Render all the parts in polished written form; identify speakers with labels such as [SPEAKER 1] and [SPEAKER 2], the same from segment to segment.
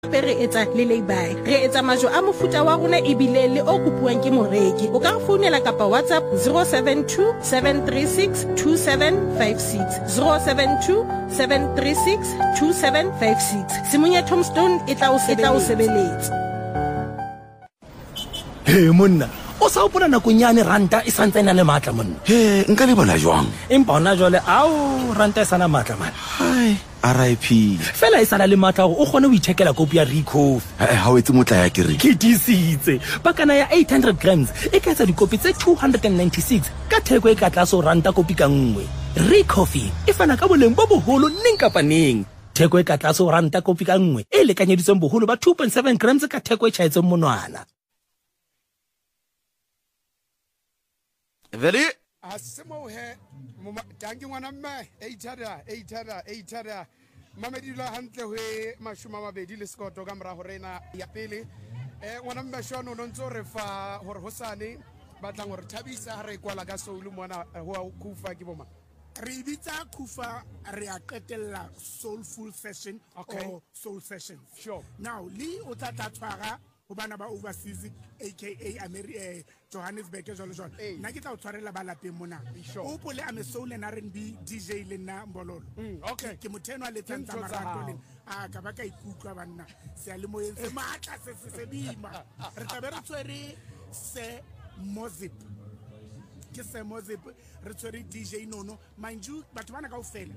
[SPEAKER 1] Re etsa le lay-by. Re etsa majo a mofuta wa rona ebile le o kopuwang ke moreki. O ka re founela kapa WhatsApp 072 736 2756 072 736 2756. Simunya Tombstone e tla o sebeletsa.
[SPEAKER 2] Hey monna, o sa opona nakonyane ranta e santse ena le matla monna.
[SPEAKER 3] He, nka le bona jwang?
[SPEAKER 2] Empa hona jwale ao ranta e sana matla man.
[SPEAKER 3] Hai, RIP.
[SPEAKER 2] Fela e sana le matla o kgone ho ithekela kopi ya Recoffee.
[SPEAKER 3] Ha o etse motla ya ke re.
[SPEAKER 2] Ke disitse. Pakana ya 800 grams e ka etsa dikopi tse 296 ka theko e ka tlase ho ranta kopi ka nngwe. Recoffee e fana ka boleng bo boholo neng kapa neng. Theko e ka tlase ho ranta kopi ka nngwe e lekanyeditsweng boholo ba 2.7 grams ka theko e tjhaetseng monwana.
[SPEAKER 3] Very
[SPEAKER 4] Asimo he tangi ngwana mme 800 mamedilo hantle hwe mashuma mabedi le skoto ka mra horena ya pele ngwana mme shono no ntso re fa hore hosane batlang hore thabisa ha re kwala ka soul mona ho kufa ke boma
[SPEAKER 5] re bitsa kufa re a qetella soulful session or soul sessions.
[SPEAKER 4] Sure.
[SPEAKER 5] Now li o tla tshwara ho bana ba overseas aka Johannesburg jalo jalo nna ke tla o tshwarela ba lapeng mona o pole ame soul and R&B DJ le nna Mbololo ke mothenwa le tsa marato le ka ba ka ikutlwa banna se a le moyeng se matla se bima re tla be re tshwere se Mozip ke se Mozip re tshwere DJ Nono manju batho bana kaofela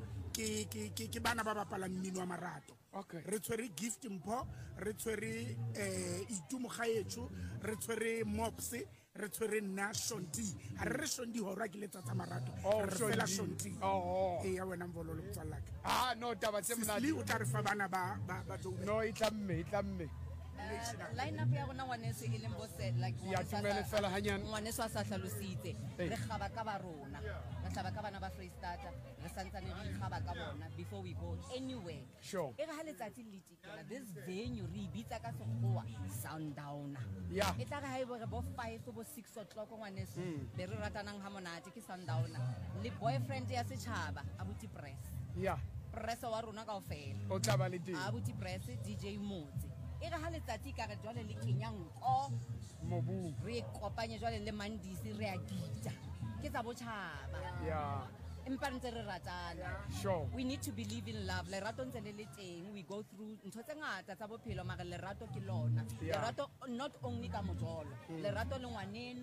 [SPEAKER 5] ke bana ba bapala mmino wa marato. Re tshwere Gift Mpho, re tshwere Itumo Khaetso, re tshwere Mops, re tshwere nna Shonti. Ha re Shonti hora ke letsa tsa marato. Re fela Shonti. Ya wena Mbololo tswalaka.
[SPEAKER 4] No taba tse mona
[SPEAKER 5] li o tla re fa bana ba
[SPEAKER 4] no itlamme
[SPEAKER 6] line up ya rona ngwaneso e leng boset like ngwaneso a sa hlalositse re gaba ka ba rona re hlaba ka bana ba Freestata re santsane re gaba ka bona before we go anywhere.
[SPEAKER 4] Sure.
[SPEAKER 6] E re ha letsatsi le tikela this venue re bitsa ka sekgowa Sundowner. E tla re ha e bo 5 bo 6 o'clock ngwaneso be re ratanang ha monate ke Sundowner le boyfriend ya setjhaba abuti press press wa rona kaofela
[SPEAKER 4] o tla ba le teng
[SPEAKER 6] abuti press DJ Motse e re ha letsatsi ka re jwale le kenyang o
[SPEAKER 4] mobu
[SPEAKER 6] re kopanye jwale le mandisi re a ditsa ke tsa botjhaba empa ntse re ratana.
[SPEAKER 4] Sure.
[SPEAKER 6] We need to believe in love. Lerato ntse le le teng, we go through ntho tse ngata tsa bophelo mara lerato ke lona. Lerato not only ka mojolo lerato le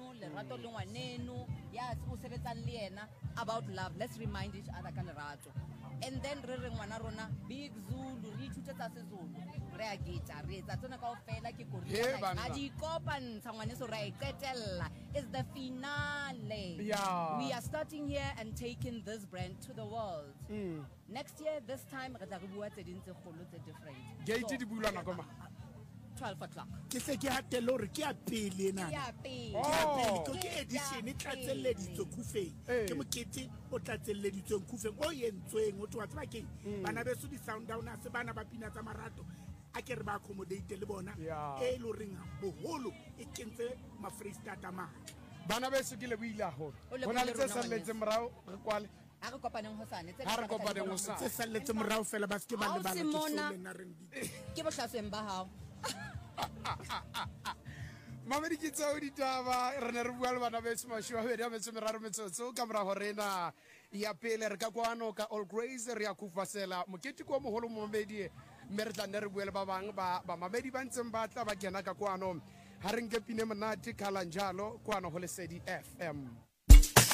[SPEAKER 6] ngwaneno ya o sebetsang le yena about love. Let's remind each other ka lerato. And then re ngwana rona Big Zulu re ithute tsa seZulu re a gita re etsa tsona kaofela ke korela ga di kopantsha ngwaneso re a iqetella is the finale. We are starting here and taking this brand to the world. Next year this time re tla re bua tse dintse kgolo tse different.
[SPEAKER 4] Gate di bulwa nako ma
[SPEAKER 6] 12 o'clock.
[SPEAKER 5] Ke se ke hatelo re ke a pele nana. Ke edition e tlatselleditswe Khufeng. Ke mokete o tlatselleditsweng Khufeng o yentsweng o twa tsaba ke bana beso di Sundowner se bana ba pina tsa marato a ke re ba accommodate le bona e lo ringa boholo e kentse ma Freestata ma
[SPEAKER 4] bana beso ke le buila ho bona le tse salletse morao re kwale
[SPEAKER 6] ha re kopaneng hosane
[SPEAKER 5] tse salletse morao fela ba se ke ba le bana ke shole na re
[SPEAKER 6] ke bohlasweng ba hao.
[SPEAKER 4] Mamedi ke tsao ditaba re ne re bua le bana beso mashwa be ya metso meraro metsotso ka mora horena ya pele re ka kwano ka All Grace re ya kufasela mokete ko moholo momedi mme re tla ne re bua le ba bang ba mamedi ba ntseng ba tla ba kena ka kwano ha re nke pine monate khala njalo kwano ho Lesedi FM.